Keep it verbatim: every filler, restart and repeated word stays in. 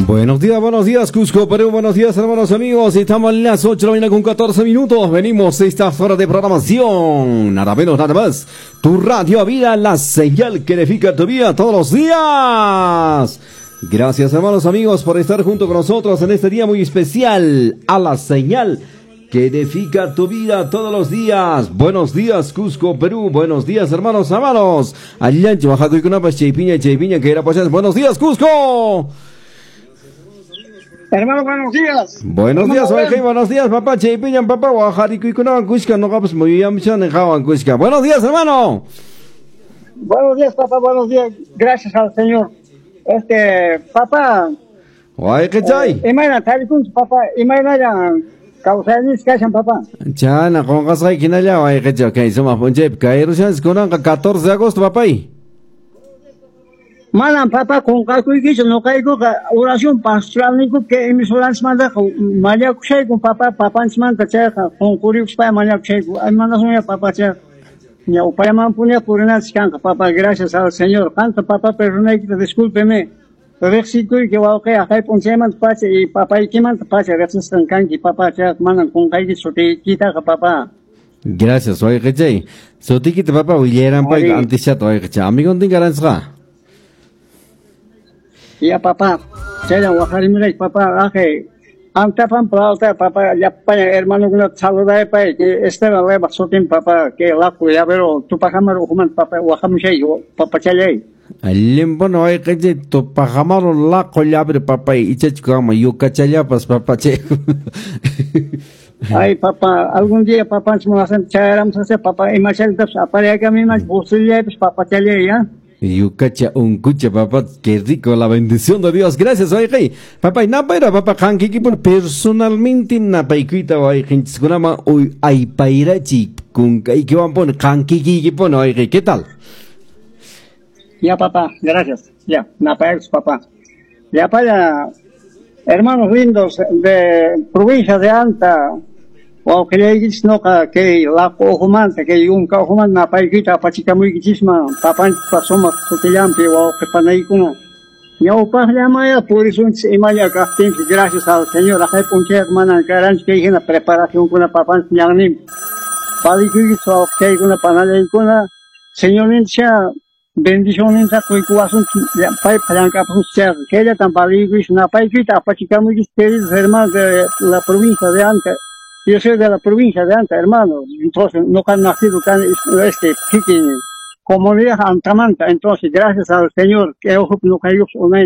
Buenos días, buenos días, Cusco, Perú, buenos días, hermanos amigos. Estamos en las ocho de la mañana con catorce minutos. Venimos a estas horas de programación. Nada menos, nada más. Tu radio vida, la señal que edifica tu vida todos los días. Gracias, hermanos amigos, por estar junto con nosotros en este día muy especial. A la señal que edifica tu vida todos los días. Buenos días, Cusco, Perú. Buenos días, hermanos, hermanos. Allá en Oaxaca, y con una Cheipiña, Cheipiña, que era pues. Buenos días, Cusco. Hermano, buenos días. Buenos días, oye, buenos días, papá. Cheipiña, papá, Oaxaca, y con una Cusca, no capes muy bien, en Cusca. Buenos días, hermano. Buenos días, papá, buenos días. Gracias al Señor. Este, papá. Oye, ¿qué hay? Imagina, tal y papá, imagina. Causanis kashan papá. Chana, con gasay kinaya, oye, que yo que somos ponche, caer chans con catorce de agosto, papá. Manan papá con calculo que no caigo oración pastoral ni que emisoras manda maya kushay con papá papá manda checa con curios para maya kushay ay manda soña papá checa ya upaya man punya purina scanca papá gracias al Señor canta papá perdona que discúlpeme Rexito que va que acá ponche man pache y papá y que man pache gracias tan que papá checa manan con caigo sote quita papá. Gracias, oye, que chay. Sote quita papá huyeran pa antes ya oye, que chay. Amigo tingaran ska. Ya papá, saya wakari mulai papá, aje, anta pan plata papá, ya pa hermano guna saluda pa que este la leva sotin papá que la cuya pero tu pagamar human papá wakam shay papá chalay. Limbo no hay que tu pagamar la colla pero papá y chechkama yo cachalla pas papá che. Ay papá, algún día papá se me hacen charam se papá y más el dos aparece a mí más posible pues papá chalay ya. Yucacha un cucha, papá, qué rico, la bendición de Dios. Gracias, oye, papá, y napa era, papá, hanki, personalmente, napa, y cuita, oye, gente, escurama, uy, ay, pairachi, con que van a poner, hanki, que pone, oye, ¿qué tal? Ya, papá, gracias, ya, napa, ex, papá. Ya, para, hermanos lindos de provincia de Anta, o que le dices no que la cojumante que un cojumante na paikita pachika muy gisma papan pasoma sotilampi o que panay kuno ya upa llama ya por eso imaya captain gracias al Señor hay punche hermana caran que hay una preparación con la papan ñangnim pali que so que con la panale con la Señor nincha bendición nincha coi kuasun pai palanca puscher que ya tan pali que na paikita pachika muy gisterios hermanos de la provincia de Anta. Yo soy de la provincia de Anta, hermano, entonces no han nacido tan este pequeño, comunidad Antamanta, entonces gracias al Señor que ojo no cayó